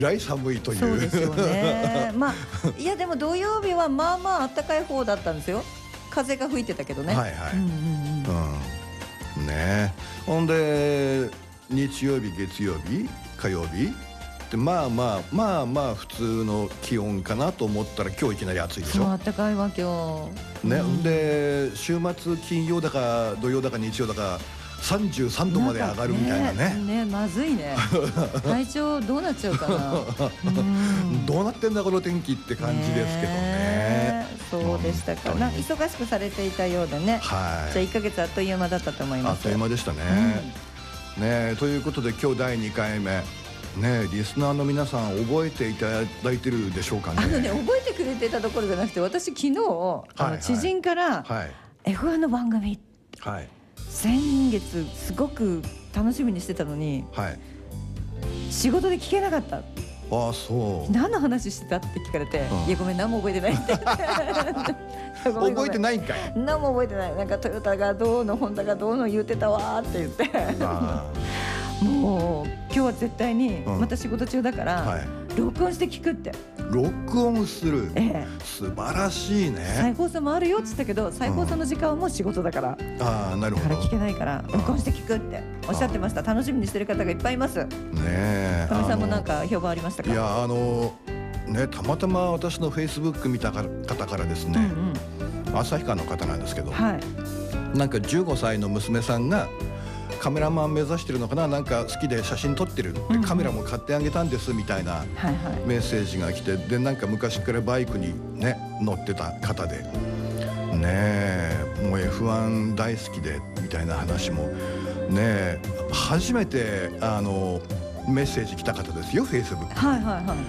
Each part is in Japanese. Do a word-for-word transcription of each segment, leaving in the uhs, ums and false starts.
らい寒いという。 そうですよね。まあいやでも土曜日はまあまあ暖かい方だったんですよ。風が吹いてたけどね。 はいはい。 うんうんうん。 うん、ね。ほんで日曜日月曜日火曜日でまあまあまあまあ普通の気温かなと思ったら今日いきなり暑いでしょ。 そう暖かいわ今日。 ね、 うん、 で週末金曜だか土曜だか日曜だかさんじゅうさんどまで上がるみたいなね。 ね、ねまずいね。体調どうなっちゃうかな。 うんどうなってんだこの天気って感じですけどね。 そうでしたか。なんか忙しくされていたようでね。 はい。 じゃあいっかげつあっという間だったと思います。 あっという間でしたね。うん、ねということで今日だいにかいめ。ねリスナーの皆さん覚えていただいてるでしょうかね。 あのね覚えてくれてたところじゃなくて私昨日あの知人から エフワン の番組、はい、先月すごく楽しみにしてたのに、はい、仕事で聞けなかった。ああそう何の話してたって聞かれて、うん、いやごめん何も覚えてないって覚えてないんかい。 何も覚えてない。なんかトヨタがどうのホンダがどうの言ってたわって言ってもう今日は絶対にまた仕事中だから、うんはい、録音して聞くって。 録音する、ええ、素晴らしいね。 再放送もあるよって言ったけど再放送の時間はもう仕事だから、うん、 あなるほど。 だから聞けないから録音して聞くっておっしゃってました。楽しみにしてる方がいっぱいいますね。 えかみさんもなんか評判ありましたか。 いやあのねたまたま私のフェイスブック見た方からですね、うんうん、旭川の方なんですけど、はい、なんかじゅうごさいの娘さんがカメラマン目指してるのかな、なんか好きで写真撮ってる、うん、カメラも買ってあげたんですみたいなメッセージが来て、でなんか昔からバイクにね乗ってた方でねもう エフワン 大好きでみたいな話もね初めてあのメッセージ来た方ですよフェイスブック。はいはいはい。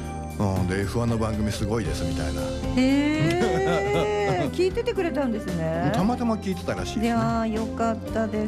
うん、で エフワン の番組すごいですみたいな。 へー聞いててくれたんですね。 たまたま聞いてたらしいですね。 いやーよかったです。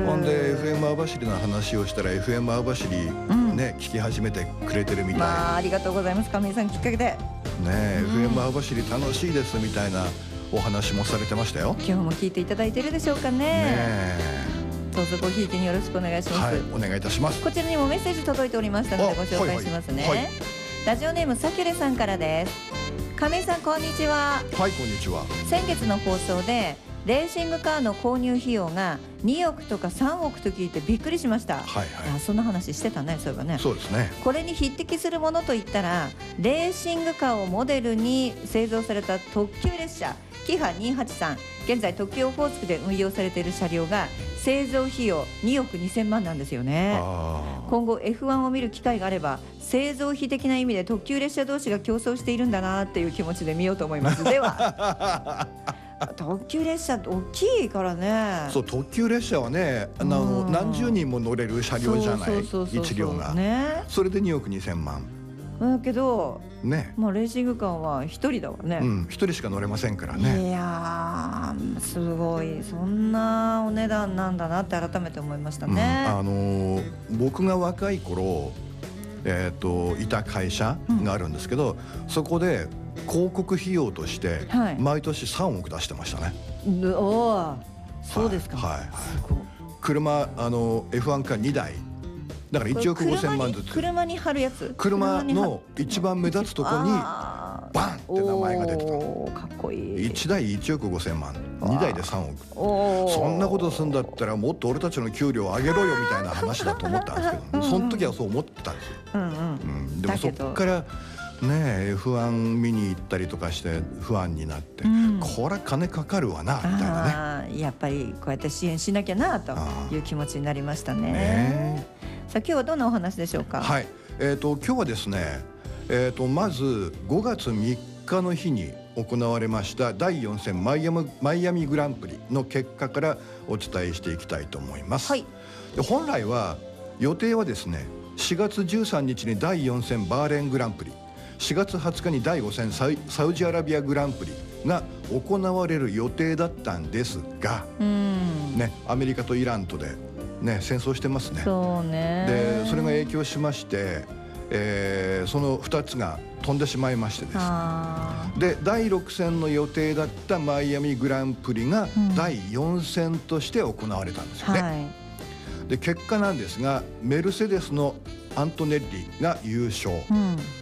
ほんで エフエム 網走の話をしたら エフエム 網走ね、うん、聞き始めてくれてるみたい。 まあありがとうございます。亀井さんきっかけでね、 うん、エフエム 網走楽しいですみたいなお話もされてましたよ。 今日も聞いていただいてるでしょうかね。ねどうぞごひいきによろしくお願いします。 はい、お願いいたします。 こちらにもメッセージ届いておりましたのでご紹介しますね。はいはいはい、ラジオネームサキュレさんからです。亀井さんこんにちは。 はいこんにちは。 先月の放送でレーシングカーの購入費用がにおくとかさんおくと聞いてびっくりしました。はいはい、あそんな話してたね。そういえばね。 そうですね。 これに匹敵するものといったらレーシングカーをモデルに製造された特急列車キハにひゃくはちじゅうさん、現在特急オホーツクで運用されている車両が製造費用におくにせんまんなんですよね。今後 エフワン を見る機会があれば製造費的な意味で特急列車同士が競争しているんだなっていう気持ちで見ようと思います。では特急列車って大きいからね。 そう特急列車はねあの何十人も乗れる車両じゃない一両が、ね、それでにおくにせんまんだけど、ね、もうレーシングカーはひとりだわね。 うん、ひとりしか乗れませんからね。 いやーすごいそんなお値段なんだなって改めて思いましたね。 うん、あのー、僕が若い頃、えー、といた会社があるんですけど、うん、そこで広告費用として毎年さんおく出してましたね。 はい、おーそうですか。 はいはい、すごい。車あの エフワン カーにだいだからいちおくごせんまんずつ。 車に貼るやつ。 車の一番目立つとこにバンって名前が出てた。 かっこいい。 いちだいいちおくごせんまん、にだいでさんおく。そんなことするんだったらもっと俺たちの給料上げろよみたいな話だと思ったんですけど、その時はそう思ってたんですよ。うんうんうん、でもそっからね エフワン 見に行ったりとかして不安になって、うん、これ金かかるわなみたいなね。やっぱりこうやって支援しなきゃなという気持ちになりましたね。ねさあ今日はどんなお話でしょうか。 はい、えーと今日はですね、えーとまずごがつみっかの日に行われましただいよん戦マイアミ、マイアミグランプリの結果からお伝えしていきたいと思います。はい、で本来は予定はですねしがつじゅうさんにちにだいよん戦バーレーングランプリ、しがつはつかにだいご戦サウ、サウジアラビアグランプリが行われる予定だったんですが、うんね、アメリカとイランとで、ね、戦争してますね。 そうね。 でそれが影響しまして、えー、そのふたつが飛んでしまいましてですね、でだいろく戦の予定だったマイアミグランプリがだいよん戦として行われたんですよね。うんはい、で結果なんですがメルセデスのアントネッリが優勝、 うん、